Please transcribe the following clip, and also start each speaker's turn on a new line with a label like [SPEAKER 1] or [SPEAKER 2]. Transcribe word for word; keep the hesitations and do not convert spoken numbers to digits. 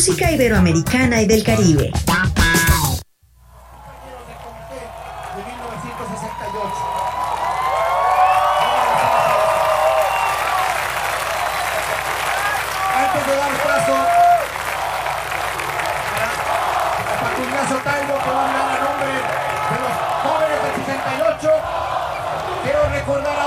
[SPEAKER 1] música iberoamericana y del Caribe.
[SPEAKER 2] Antes de dar el paso a Facundo Taibo, que va a hablar